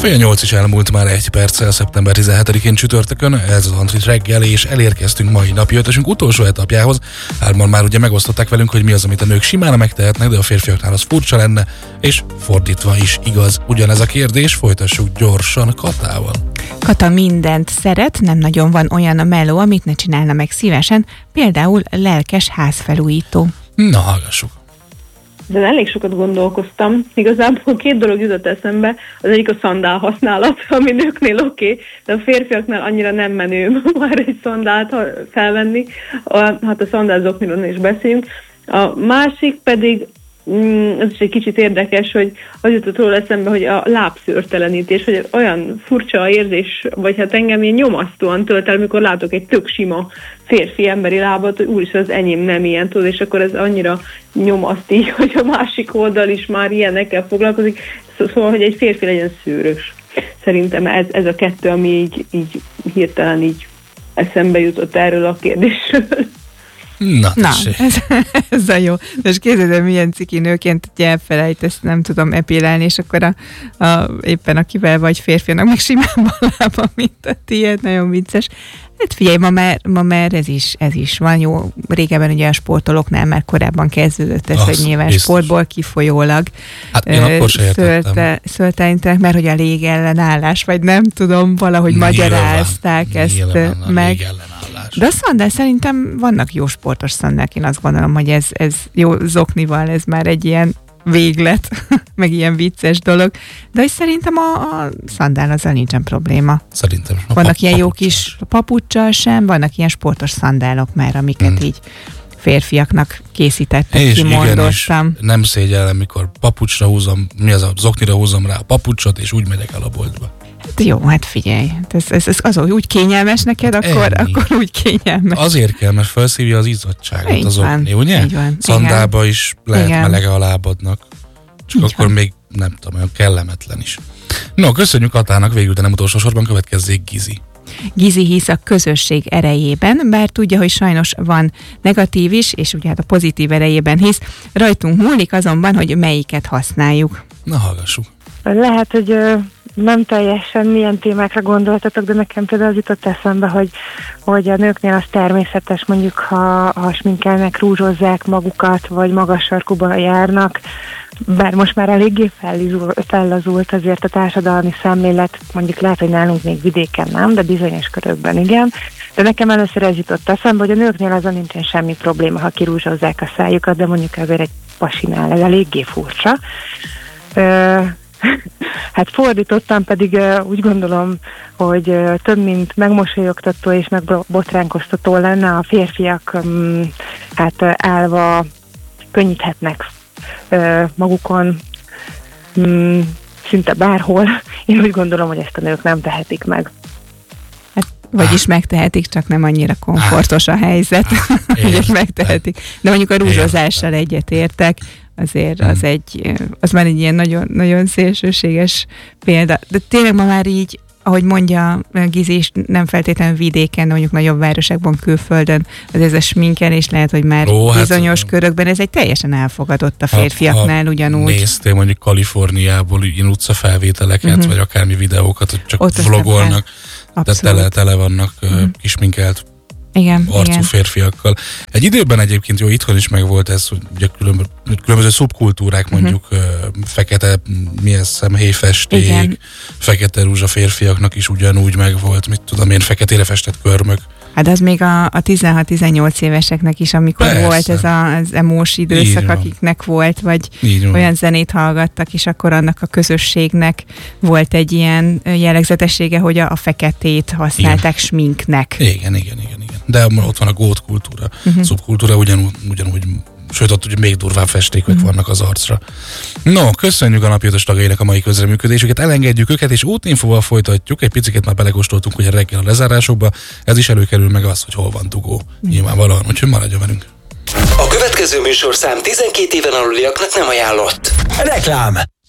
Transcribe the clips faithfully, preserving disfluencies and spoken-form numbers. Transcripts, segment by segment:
Fél nyolc is elmúlt már egy perccel, szeptember tizenhetedikén csütörtökön, ez az Antrit reggel, és elérkeztünk mai napi ötösünk utolsó etapjához. Hárman már ugye megosztották velünk, hogy mi az, amit a nők simán megtehetnek, de a férfiaknál az furcsa lenne, és fordítva is igaz ugyanez a kérdés. Folytassuk gyorsan Katával. Kata mindent szeret, nem nagyon van olyan a meló, amit ne csinálna meg szívesen, például lelkes házfelújító. Na, hallgassuk. De elég sokat gondolkoztam. Igazából két dolog jutott eszembe. Az egyik a szandál használat, ami nőknél oké, okay, de a férfiaknál annyira nem menő már egy szandált felvenni. Hát a szandálzokniról is beszélünk. A másik pedig, ez is egy kicsit érdekes, hogy az jutott róla eszembe, hogy a lábszőrtelenítés, hogy olyan furcsa érzés, vagy hát engem ilyen nyomasztóan tölt el, amikor látok egy tök sima férfi emberi lábat, hogy úristen, az enyém nem ilyen tud, és akkor ez annyira nyomaszt így, hogy a másik oldal is már ilyenekkel foglalkozik. Szóval, hogy egy férfi legyen szőrös. Szerintem ez, ez a kettő, ami így, így hirtelen így eszembe jutott erről a kérdésről. Na, Na ez, ez a jó. Most képzeld el, milyen ciki nőként, hogy elfelejtesz, nem tudom epilálni, és akkor a, a, éppen akivel vagy férfianak meg simán van lába, mint a tiéd, nagyon vicces. Hát figyelj, ma már, ma már ez, is, ez is van jó. Régebben ugye a sportolóknál már korábban kezdődött ez, hogy nyilván biztos. Sportból kifolyólag hát én akkor se értettem. Szöltelenítenek, mert hogy a légellenállás, vagy nem tudom, valahogy nyilván, magyarázták ezt meg. De a szandál szerintem vannak jó sportos szandálk, én azt gondolom, hogy ez, ez jó zoknival, ez már egy ilyen véglet, meg ilyen vicces dolog, de hogy szerintem a, a szandál azzal nincsen probléma. Szerintem. Vannak pap- ilyen jó kis papuccsal sem, vannak ilyen sportos szandálok már, amiket hmm. így férfiaknak készítettek, kimondottam. Nem szégyellem, mikor papucsra húzom, mi az a zoknira húzom rá a papucsot, és úgy megyek el a boltba. Hát jó, hát figyelj, ez, ez, ez az úgy kényelmes neked, hát akkor, akkor úgy kényelmes. Azért kell, mert felszívja az izzadságot így az okni, ugye? Így van. Szandálba igen. is lehet igen. melege a lábadnak, csak így akkor van. Még nem tudom, olyan kellemetlen is. No, köszönjük Katának, végül, de nem utolsó sorban következzék Gizi. Gizi hisz a közösség erejében, bár tudja, hogy sajnos van negatív is, és ugye hát a pozitív erejében hisz. Rajtunk múlik azonban, hogy melyiket használjuk. Na, hallgassuk. Lehet, hogy nem teljesen milyen témákra gondoltatok, de nekem például az jutott eszembe, hogy, hogy a nőknél az természetes, mondjuk ha, ha sminkelnek, rúzsozzák magukat, vagy magas sarkuba járnak, bár most már eléggé fellazult azért a társadalmi szemlélet, mondjuk lehet, hogy nálunk még vidéken nem, de bizonyos körökben igen. De nekem először ez jutott eszembe, hogy a nőknél azon nincsen semmi probléma, ha kirúzsozzák a szájukat, de mondjuk azért egy pasinál ez eléggé furcsa. Ö, Hát fordítottam, pedig uh, úgy gondolom, hogy uh, több mint megmosolyogtató és megbotránkoztató lenne, a férfiak um, hát uh, állva könnyíthetnek uh, magukon um, szinte bárhol. Én úgy gondolom, hogy ezt a nők nem tehetik meg. Hát, vagyis megtehetik, csak nem annyira komfortos a helyzet, hogy megtehetik. De mondjuk a rúzsozással egyetértek, azért az egy, az már egy ilyen nagyon, nagyon szélsőséges példa. De tényleg ma már így, ahogy mondja Gizi is, nem feltétlenül vidéken, de mondjuk nagyobb városokban, külföldön, az ez a sminkelés lehet, hogy már Ó, bizonyos hát, körökben ez egy teljesen elfogadott a férfiaknál ha, ha ugyanúgy. Néztél mondjuk Kaliforniából ilyen utcafelvételeket, uh-huh. vagy akármi videókat, hogy csak ott vlogolnak, de tele, tele vannak uh-huh. kisminkelt igen, arcú igen. férfiakkal. Egy időben egyébként jó, itthon is megvolt ez, hogy ugye különböző, különböző szubkultúrák, mondjuk uh-huh. fekete, milyen szemhéjfesték, igen. fekete rúzs a férfiaknak is ugyanúgy megvolt, mit tudom én, feketére festett körmök. Hát az még a, a tizenhat-tizennyolc éveseknek is, amikor Persze. volt ez a, az emós időszak, akiknek volt, vagy olyan zenét hallgattak, és akkor annak a közösségnek volt egy ilyen jellegzetessége, hogy a, a feketét használták igen. sminknek. Igen, igen, igen, igen. De ott van a gót kultúra, uh-huh. szubkultúra, ugyanúgy, ugyanúgy sőt, ott ugye még durvább festékek mm. vannak az arcra. No, köszönjük a napi ötös tagjainak a mai közreműködésüket, elengedjük őket, és útinfóval folytatjuk. Egy picit már belekóstoltunk, hogy a reggel a lezárásokba, ez is előkerül meg az, hogy hol van dugó. Mm. Nyilvánvalóan, úgyhogy maradjon velünk. A következő műsorszám tizenkét éven aluliaknak nem ajánlott. Reklám.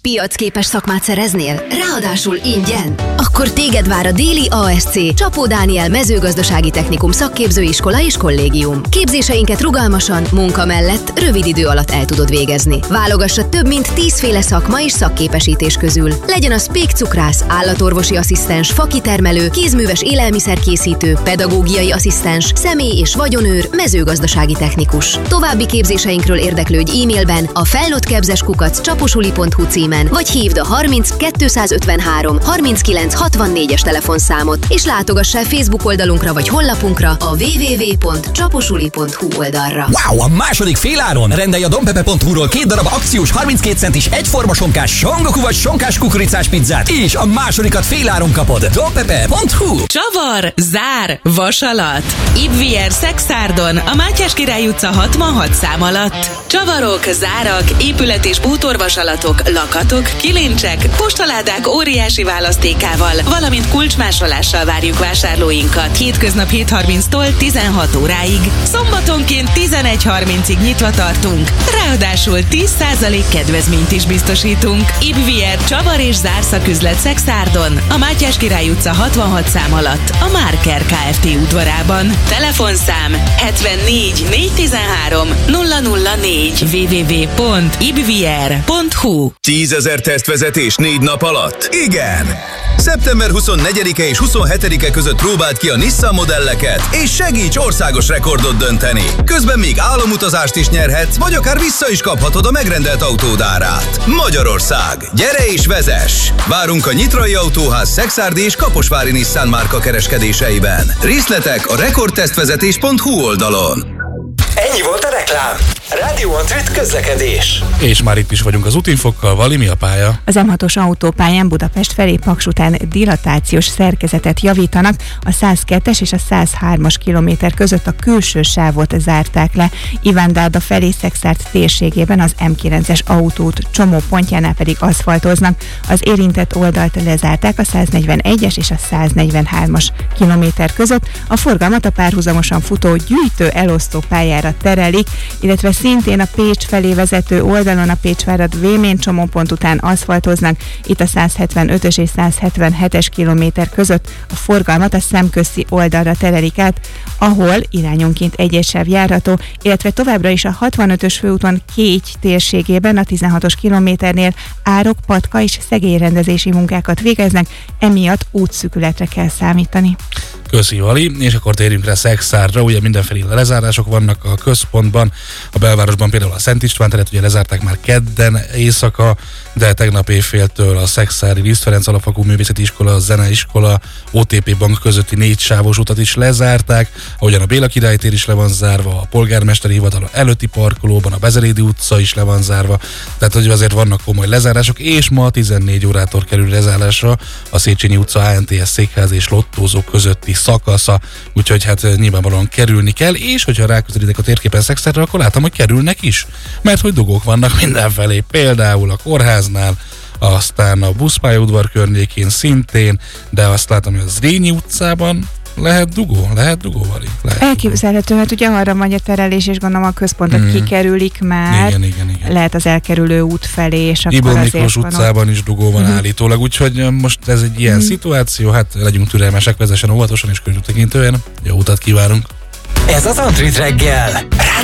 Piacképes szakmát szereznél? Ráadásul ingyen? Akkor téged vár a Déli á es cé Csapó Dániel mezőgazdasági technikum szakképzőiskola és kollégium. Képzéseinket rugalmasan, munka mellett rövid idő alatt el tudod végezni. Válogassa több mint tízféle szakma és szakképesítés közül. Legyen az pékcukrász, állatorvosi asszisztens, fakitermelő, kézműves élelmiszerkészítő, pedagógiai asszisztens, személy- és vagyonőr, mezőgazdasági technikus. További képzéseinkről érdeklődj e-mailben a felnőttképzés kukac csaposuli pont hu címen, vagy hívd a harminc kétszázötvenhárom harminckilenc hatvannégyes telefonszámot, és látogass el Facebook oldalunkra vagy honlapunkra a double-u double-u double-u pont csaposuli pont hu oldalra. Wow, a második féláron! Rendelj a dompepe pont hu-ról két darab akciós harminckét centis egyforma sonkás songoku vagy sonkás kukoricás pizzát, és a másodikat féláron kapod. dompepe pont hu. Csavar, zár, vasalat. Ibvier Szexárdon, a Mátyás Király utca hatvanhat szám alatt. Csavarok, zárak, épület- és bútorvasalatok, lakatok, kilincsek, postaládák óriási választékával, valamint kulcsmásolással várjuk vásárlóinkat. Hétköznap hét harminctól tizenhat óráig. Szombatonként tizenegy harmincig nyitva tartunk. Ráadásul tíz százalék kedvezményt is biztosítunk. Ibvier Csavar és zárszaküzlet Szexárdon, a Mátyás Király utca hatvanhat szám alatt, a Márker Kft. Udvarában. Telefonszám hetvennégy négyszáztizenhárom nulla nulla négy double-u double-u double-u pont ibvier pont hu. tízezer tesztvezetés négy nap alatt? Igen! szeptember huszonnegyedike és huszonhetedike között próbáld ki a Nissan modelleket, és segíts országos rekordot dönteni. Közben még álomutazást is nyerhetsz, vagy akár vissza is kaphatod a megrendelt autód árát. Magyarország, gyere és vezess! Várunk a Nyitrai Autóház Szexárdi és Kaposvári Nissan márka kereskedéseiben. Részletek a rekordtesztvezetés pont hu oldalon. Ennyi volt a reklám. Rádió Antrit közlekedés. És már itt is vagyunk az útinfokkal. Vali, mi a pálya? Az em hatos autópályán Budapest felé Paks után dilatációs szerkezetet javítanak, a száz kettes és a száz hármas kilométer között a külső sávot zárták le. Iván-Dárda felé Szexárd térségében az em kilences autóút csomópontjánál pedig aszfaltoznak. Az érintett oldalt lezárták a száznegyvenegyes és a száznegyvenhármas kilométer között. A forgalmat a párhuzamosan futó gyűjtő elosztó pályára terelik, illetve szintén a Pécs felé vezető oldalon a Pécsvárad Vémén csomópont után aszfaltoznak, itt a száz hetvenötös és száz hetvenhetes kilométer között a forgalmat a szemközti oldalra terelik át, ahol irányonként egyes sáv járható, illetve továbbra is a hatvanötös főúton Kégy térségében a tizenhatos kilométernél árok, patka és szegélyrendezési munkákat végeznek, emiatt útszűkületre kell számítani. Köszi, Vali, és akkor térjünk rá Szexárdra, ugye mindenfelé lezárások vannak a központban, a belvárosban például a Szent István teret ugye lezárták már kedden éjszaka, de tegnap éjféltől a szexári Liszt Ferenc Alapfokú Művészeti Iskola, a Zeneiskola, o té pé Bank közötti négy sávos utat is lezárták, ahogyan a Béla Király tér is le van zárva, a polgármesteri hivatal előtti parkolóban, a Bezerédi utca is le van zárva, tehát hogy azért vannak komoly lezárások, és ma tizennégy órától kerül lezárásra a Széchenyi utca á en té es székház és lottózók közötti szakasza, úgyhogy hát nyilvánvalóan kerülni kell, és hogyha ráközelítek a térképen Szexárdra, akkor látom, hogy kerülnek is, mert hogy dugók vannak mindenfelé, például a kórháznál, aztán a buszpályaudvar környékén szintén, de azt látom, hogy a Zrínyi utcában lehet dugó? Lehet dugó, Vali? Lehet Elképzelhető, mert ugye arra megy a terelés, és gondolom a központot mm. kikerülik már. Igen, igen, igen. Lehet az elkerülő út felé, és akkor Ibon azért Miklós utcában is dugó van mm. állítólag, úgyhogy most ez egy ilyen mm. szituáció, hát legyünk türelmesek, vezessen óvatosan és körültekintően. Jó utat kívánunk! Ez az Antrit reggel.